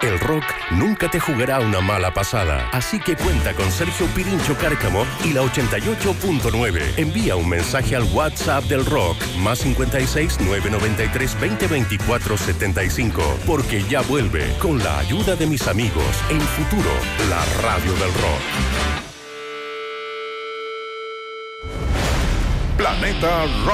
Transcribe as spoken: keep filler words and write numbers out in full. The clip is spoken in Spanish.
El rock nunca te jugará una mala pasada, así que cuenta con Sergio Pirincho Cárcamo y la ochenta y ocho punto nueve. Envía un mensaje al WhatsApp del rock, más cincuenta y seis, nueve noventa y tres, veinte veinticuatro setenta y cinco, porque ya vuelve, con la ayuda de mis amigos, en Futuro, la radio del rock. Planeta Rock.